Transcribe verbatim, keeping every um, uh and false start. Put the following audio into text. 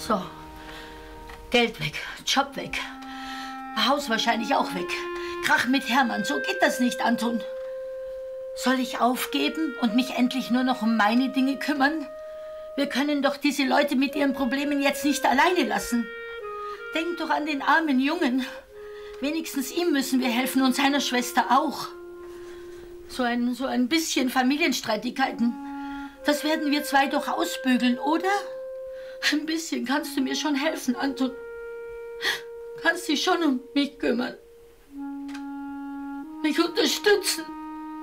So. Geld weg, Job weg. Haus wahrscheinlich auch weg. Krach mit Hermann, so geht das nicht, Anton. Soll ich aufgeben und mich endlich nur noch um meine Dinge kümmern? Wir können doch diese Leute mit ihren Problemen jetzt nicht alleine lassen. Denk doch an den armen Jungen. Wenigstens ihm müssen wir helfen und seiner Schwester auch. So ein, so ein bisschen Familienstreitigkeiten, das werden wir zwei doch ausbügeln, oder? Ein bisschen kannst du mir schon helfen, Anton. Kannst dich schon um mich kümmern. Mich unterstützen.